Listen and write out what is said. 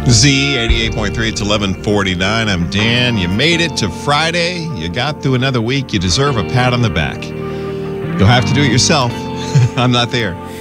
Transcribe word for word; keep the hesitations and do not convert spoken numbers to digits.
Z eighty-eight point three, it's eleven forty-nine. I'm Dan. You made it to Friday. You got through another week. You deserve a pat on the back. You'll have to do it yourself. I'm not there.